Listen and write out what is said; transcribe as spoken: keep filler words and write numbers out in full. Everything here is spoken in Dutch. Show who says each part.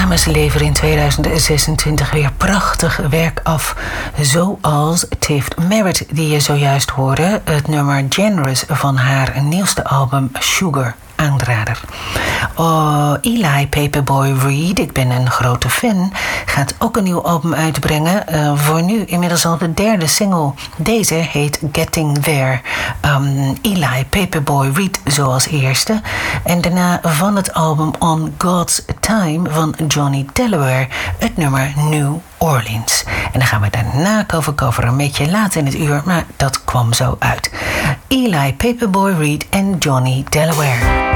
Speaker 1: dames leveren in tweeduizend zesentwintig weer prachtig werk af. Zoals Tiff Merritt, die je zojuist hoorde. Het nummer Generous van haar nieuwste album Sugar. Aanrader. Oh, Eli Paperboy Reed, ik ben een grote fan, gaat ook een nieuw album uitbrengen. Uh, voor nu inmiddels al de derde single. Deze heet Getting There. Um, Eli Paperboy Reed zoals eerste. En daarna van het album On God's Time van Johnny Delaware het nummer New Orleans. En dan gaan we daarna cover coveren een beetje later in het uur, maar dat kwam zo uit. Eli Paperboy Reed en Johnny Delaware.